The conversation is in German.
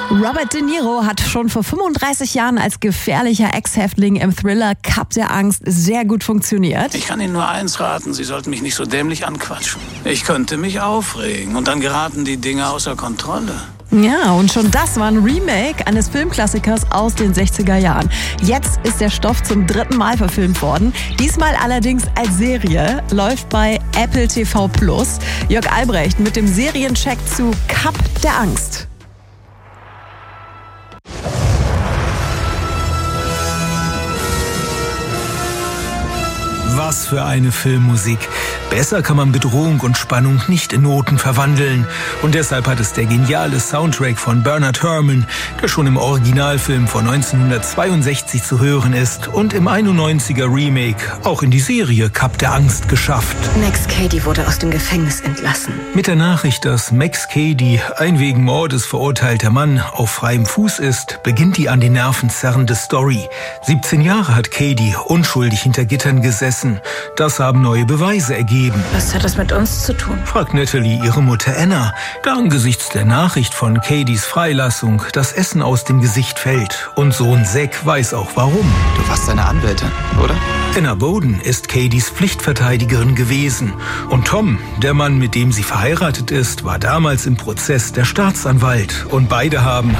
Robert De Niro hat schon vor 35 Jahren als gefährlicher Ex-Häftling im Thriller Cup der Angst sehr gut funktioniert. Ich kann Ihnen nur eins raten, Sie sollten mich nicht so dämlich anquatschen. Ich könnte mich aufregen und dann geraten die Dinge außer Kontrolle. Ja, und schon das war ein Remake eines Filmklassikers aus den 60er Jahren. Jetzt ist der Stoff zum 3. Mal verfilmt worden. Diesmal allerdings als Serie, läuft bei Apple TV+. Jörg Albrecht mit dem Seriencheck zu Cup der Angst. Was für eine Filmmusik. Besser kann man Bedrohung und Spannung nicht in Noten verwandeln. Und deshalb hat es der geniale Soundtrack von Bernard Herrmann, der schon im Originalfilm von 1962 zu hören ist und im 91er Remake auch in die Serie Cup der Angst geschafft. Max Cady wurde aus dem Gefängnis entlassen. Mit der Nachricht, dass Max Cady, ein wegen Mordes verurteilter Mann, auf freiem Fuß ist, beginnt die an die Nerven zerrende Story. 17 Jahre hat Cady unschuldig hinter Gittern gesessen. Das haben neue Beweise ergeben. Was hat das mit uns zu tun? Fragt Natalie ihre Mutter Anna, da angesichts der Nachricht von Cadys Freilassung das Essen aus dem Gesicht fällt. Und Sohn Zack weiß auch warum. Du warst seine Anwältin, oder? Anna Boden ist Cadys Pflichtverteidigerin gewesen. Und Tom, der Mann, mit dem sie verheiratet ist, war damals im Prozess der Staatsanwalt. Und beide haben